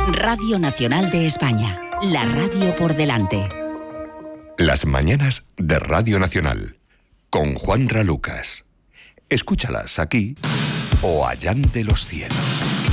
Radio Nacional de España, la radio por delante. Las mañanas de Radio Nacional, con Juanra Lucas. Escúchalas aquí o allá de los cielos.